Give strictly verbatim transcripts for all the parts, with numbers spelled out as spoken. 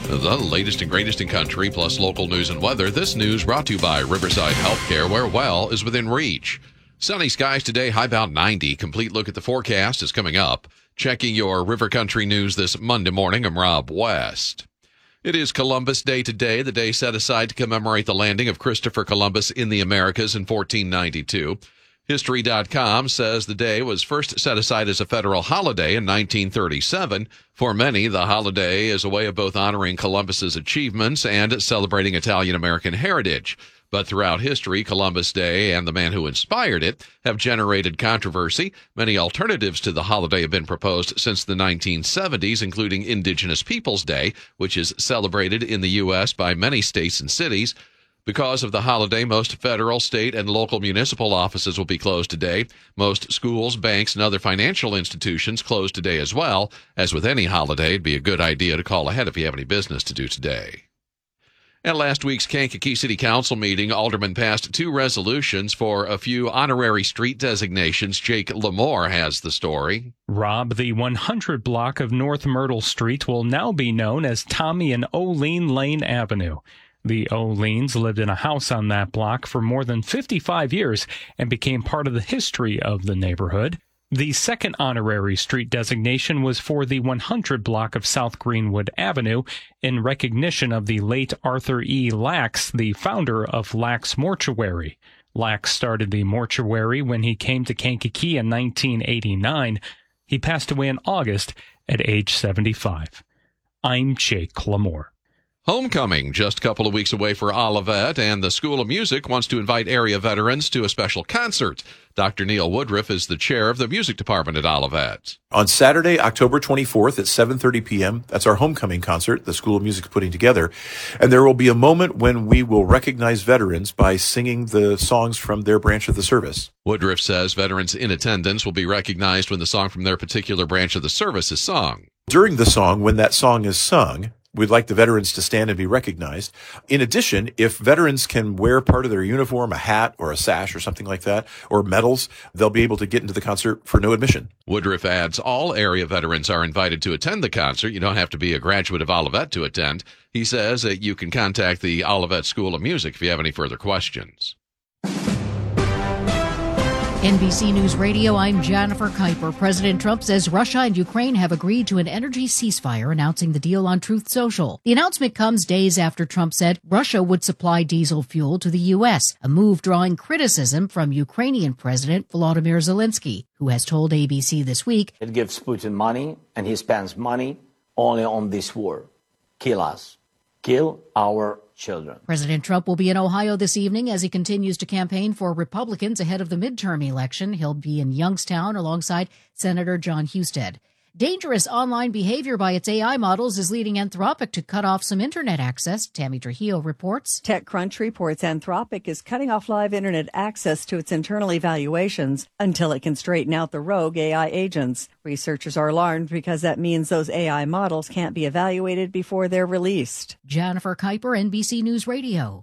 The latest and greatest in country, plus local news and weather. This news brought to you by Riverside Healthcare, where well is within reach. Sunny skies today, high about ninety. Complete look at the forecast is coming up. Checking your River Country news this Monday morning, I'm Rob West. It is Columbus Day today, the day set aside to commemorate the landing of Christopher Columbus in the Americas in fourteen ninety-two. History dot com says the day was first set aside as a federal holiday in nineteen thirty-seven. For many, the holiday is a way of both honoring Columbus's achievements and celebrating Italian-American heritage. But throughout history, Columbus Day and the man who inspired it have generated controversy. Many alternatives to the holiday have been proposed since the nineteen seventies, including Indigenous Peoples Day, which is celebrated in the U S by many states and cities. Because of the holiday, most federal, state, and local municipal offices will be closed today. Most schools, banks, and other financial institutions close today as well. As with any holiday, it'd be a good idea to call ahead if you have any business to do today. At last week's Kankakee City Council meeting, aldermen passed two resolutions for a few honorary street designations. Jake Lamore has the story. Rob, the one hundred block of North Myrtle Street will now be known as Tommy and Olene Lane Avenue. The Olenes lived in a house on that block for more than fifty-five years and became part of the history of the neighborhood. The second honorary street designation was for the one hundred block of South Greenwood Avenue in recognition of the late Arthur E. Lax, the founder of Lax Mortuary. Lax started the mortuary when he came to Kankakee in nineteen eighty-nine. He passed away in August at age seventy-five. I'm Jake Lamore. Homecoming, just a couple of weeks away for Olivet, and the School of Music wants to invite area veterans to a special concert. Doctor Neil Woodruff is the chair of the music department at Olivet. On Saturday, October twenty-fourth at seven thirty p.m., that's our homecoming concert the School of Music is putting together. And there will be a moment when we will recognize veterans by singing the songs from their branch of the service. Woodruff says veterans in attendance will be recognized when the song from their particular branch of the service is sung. During the song, when that song is sung, we'd like the veterans to stand and be recognized. In addition, if veterans can wear part of their uniform, a hat or a sash or something like that, or medals, they'll be able to get into the concert for no admission. Woodruff adds all area veterans are invited to attend the concert. You don't have to be a graduate of Olivet to attend. He says that you can contact the Olivet School of Music if you have any further questions. N B C News Radio, I'm Jennifer Kuiper. President Trump says Russia and Ukraine have agreed to an energy ceasefire, announcing the deal on Truth Social. The announcement comes days after Trump said Russia would supply diesel fuel to the U S, a move drawing criticism from Ukrainian President Volodymyr Zelensky, who has told A B C this week it gives Putin money, and he spends money only on this war. Kill us. Kill our children. President Trump will be in Ohio this evening as he continues to campaign for Republicans ahead of the midterm election. He'll be in Youngstown alongside Senator John Husted. Dangerous online behavior by its A I models is leading Anthropic to cut off some internet access. Tammy Trujillo reports. TechCrunch reports Anthropic is cutting off live internet access to its internal evaluations until it can straighten out the rogue A I agents. Researchers are alarmed because that means those A I models can't be evaluated before they're released. Jennifer Kuiper, N B C News Radio.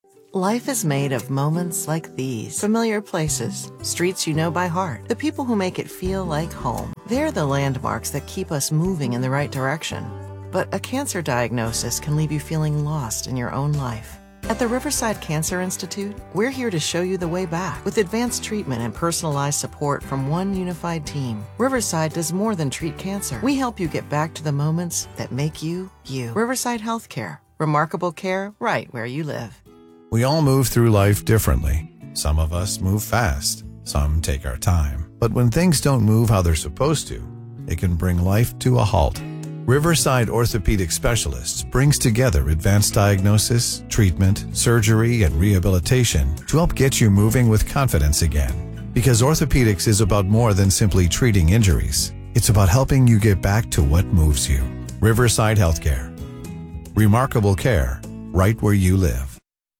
Life is made of moments like these. Familiar places, streets you know by heart, the people who make it feel like home. They're the landmarks that keep us moving in the right direction. But a cancer diagnosis can leave you feeling lost in your own life. At the Riverside Cancer Institute, we're here to show you the way back with advanced treatment and personalized support from one unified team. Riverside does more than treat cancer. We help you get back to the moments that make you, you. Riverside Healthcare. Remarkable care right where you live. We all move through life differently. Some of us move fast, some take our time. But when things don't move how they're supposed to, it can bring life to a halt. Riverside Orthopedic Specialists brings together advanced diagnosis, treatment, surgery, and rehabilitation to help get you moving with confidence again. Because orthopedics is about more than simply treating injuries. It's about helping you get back to what moves you. Riverside Healthcare. Remarkable care right where you live.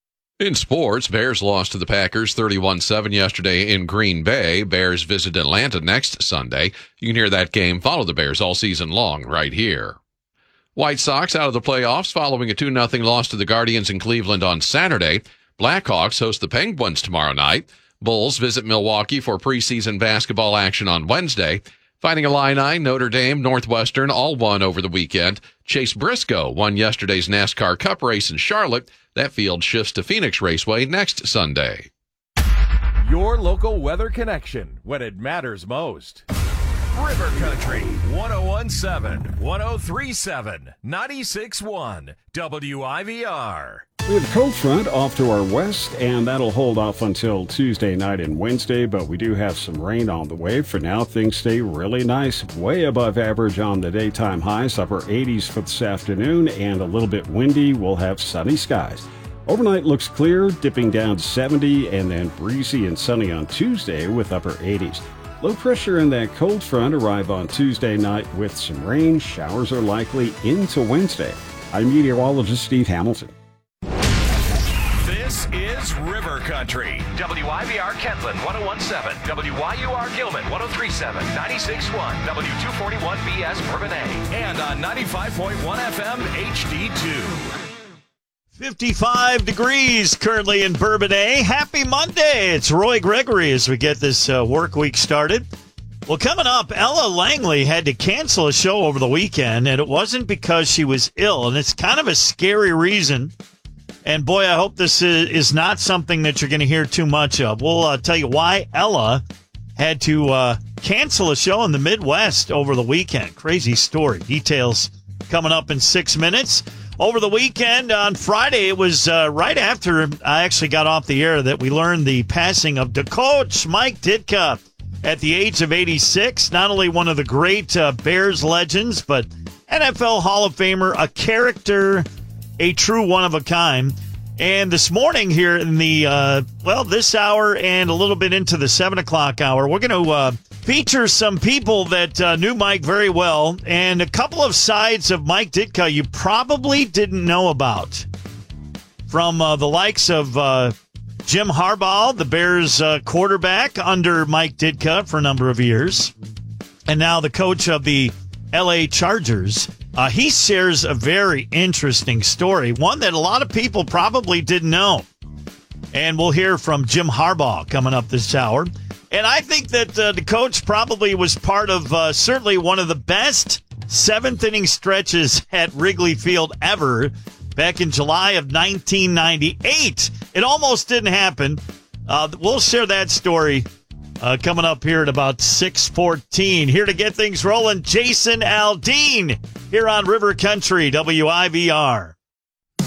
In sports, Bears lost to the Packers thirty-one seven yesterday in Green Bay. Bears visit Atlanta next Sunday. You can hear that game. Follow the Bears all season long right here. White Sox out of the playoffs following a two nothing loss to the Guardians in Cleveland on Saturday. Blackhawks host the Penguins tomorrow night. Bulls visit Milwaukee for preseason basketball action on Wednesday. Fighting Illini, Notre Dame, Northwestern all won over the weekend. Chase Briscoe won yesterday's NASCAR Cup race in Charlotte. That field shifts to Phoenix Raceway next Sunday. Your local weather connection when it matters most. River Country, one oh one point seven, one oh three point seven, ninety-six point one, W I V R. We have a cold front off to our west, and that'll hold off until Tuesday night and Wednesday, but we do have some rain on the way. For now, things stay really nice, way above average on the daytime highs, upper eighties for this afternoon, and a little bit windy. We'll have sunny skies. Overnight looks clear, dipping down to seventy, and then breezy and sunny on Tuesday with upper eighties. Low pressure and that cold front arrive on Tuesday night with some rain. Showers are likely into Wednesday. I'm meteorologist Steve Hamilton. This is River Country. W I V R Kentland, one oh one point seven. W Y U R Gilman, one oh three point seven. ninety-six point one. W two forty-one B S Bourbonnais. And on ninety-five point one F M H D two. fifty-five degrees currently in Bourbonnais. Happy Monday. It's Roy Gregory as we get this uh, work week started. Well, coming up, Ella Langley had to cancel a show over the weekend, and it wasn't because she was ill, and it's kind of a scary reason. And, boy, I hope this is, is not something that you're going to hear too much of. We'll uh, tell you why Ella had to uh, cancel a show in the Midwest over the weekend. Crazy story. Details coming up in six minutes. Over the weekend, on Friday, it was uh, right after I actually got off the air that we learned the passing of the coach, Mike Ditka, at the age of eighty-six. Not only one of the great uh, Bears legends, but N F L Hall of Famer, a character, a true one-of-a-kind. And this morning here in the, uh, well, this hour and a little bit into the seven o'clock hour, we're going to uh, feature some people that uh, knew Mike very well and a couple of sides of Mike Ditka you probably didn't know about. From uh, the likes of uh, Jim Harbaugh, the Bears uh, quarterback under Mike Ditka for a number of years, and now the coach of the L A Chargers. Uh, he shares a very interesting story, one that a lot of people probably didn't know. And we'll hear from Jim Harbaugh coming up this hour. And I think that uh, the coach probably was part of uh, certainly one of the best seventh-inning stretches at Wrigley Field ever back in July of nineteen ninety-eight. It almost didn't happen. Uh, we'll share that story Uh, coming up here at about six fourteen. Here to get things rolling, Jason Aldean here on River Country, W I V R.